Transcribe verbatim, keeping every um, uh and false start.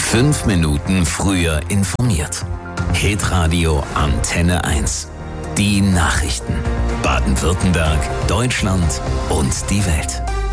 Fünf Minuten früher informiert. Hitradio Antenne eins. Die Nachrichten. Baden-Württemberg, Deutschland und die Welt.